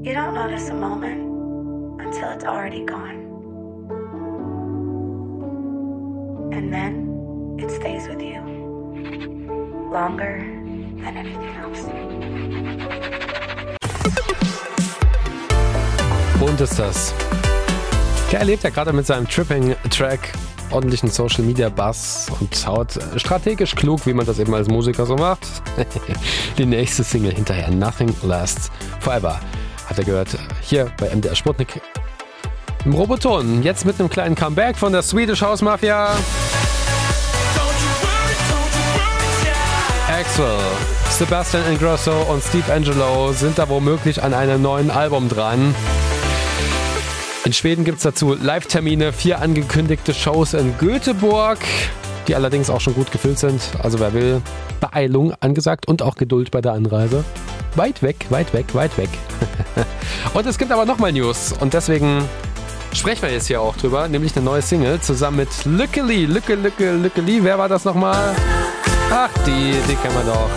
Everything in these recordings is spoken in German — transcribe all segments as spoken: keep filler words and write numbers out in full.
You don't notice a moment until it's already gone. And then it stays with you longer than anything else. Und ist das. Er erlebt ja gerade mit seinem Tripping-Track ordentlichen Social-Media-Buzz und haut strategisch klug, wie man das eben als Musiker so macht. Die nächste Single hinterher, Nothing Lasts Forever, hat er gehört, hier bei M D R Sputnik im Roboton. Jetzt mit einem kleinen Comeback von der Swedish House Mafia. Axwell, Sebastian Ingrosso und Steve Angelo sind da womöglich an einem neuen Album dran. In Schweden gibt es dazu Live-Termine, vier angekündigte Shows in Göteborg, die allerdings auch schon gut gefüllt sind. Also wer will, Beeilung angesagt und auch Geduld bei der Anreise. Weit weg, weit weg, weit weg. Und es gibt aber nochmal News und deswegen sprechen wir jetzt hier auch drüber, nämlich eine neue Single zusammen mit Lykke Li. Lykke, Lykke, Lykke Li, wer war das nochmal? Ach, die, die kennen wir doch.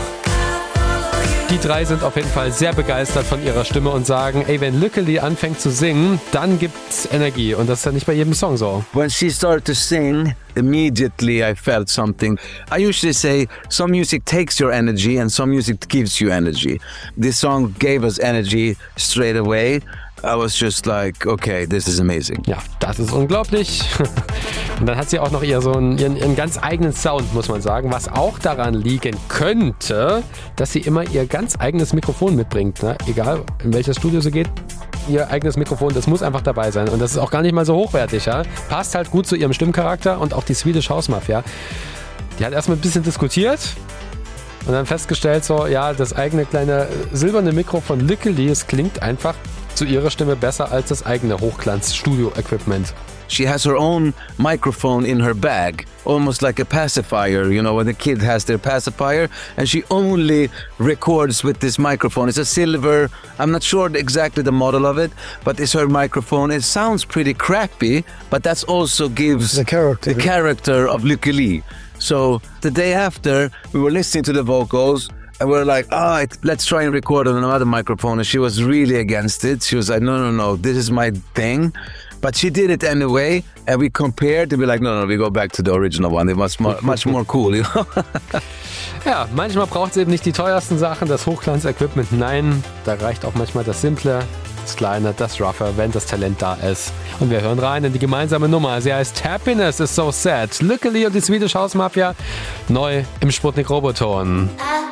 Die drei sind auf jeden Fall sehr begeistert von ihrer Stimme und sagen, ey, wenn Lykke Li anfängt zu singen, dann gibt's Energie. Und das ist ja nicht bei jedem Song so. When she started to sing, immediately I felt something. I usually say some music takes your energy and some music gives you energy. This song gave us energy straight away. I was just like, okay, this is amazing. Ja, das ist unglaublich. Und dann hat sie auch noch ihr so einen, ihren, ihren ganz eigenen Sound, muss man sagen, was auch daran liegen könnte, dass sie immer ihr ganz eigenes Mikrofon mitbringt. Ne? Egal, in welches Studio sie geht, ihr eigenes Mikrofon, das muss einfach dabei sein. Und das ist auch gar nicht mal so hochwertig. Ja? Passt halt gut zu ihrem Stimmcharakter und auch die Swedish House Mafia. Die hat erstmal ein bisschen diskutiert und dann festgestellt, so, ja, das eigene kleine silberne Mikro von Lykke Li, es klingt einfach zu ihrer Stimme besser als das eigene Hochglanz-Studio-Equipment. She has her own microphone in her bag, almost like a pacifier, you know, when the kid has their pacifier, and she only records with this microphone. It's a silver, I'm not sure exactly the model of it, but it's her microphone. It sounds pretty crappy, but that also gives the character, the character of Lykke Li. So the day after, we were listening to the vocals, and we were like, oh, let's try and record on another microphone. And she was really against it. She was like, no, no, no, this is my thing. But she did it anyway, and we compared, and we're like, no, no, we go back to the original one. It was much, much more cool, you know? Ja, manchmal braucht es eben nicht die teuersten Sachen, das Hochglanz-Equipment. Nein, da reicht auch manchmal das Simple, das Kleine, das Rougher, wenn das Talent da ist. Und wir hören rein in die gemeinsame Nummer. Sie heißt Happiness is so sad. Lykke Li und die Swedish House Mafia neu im Sputnik Roboton.